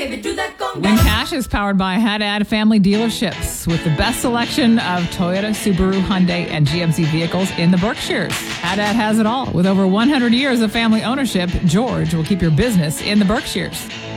baby, do that conga. Win Cash is powered by Haddad Family Dealerships with the best selection of Toyota, Subaru, Hyundai, and GMC vehicles in the Berkshires. Haddad has it all. With over 100 years of family ownership, George will keep your business in the Berkshires.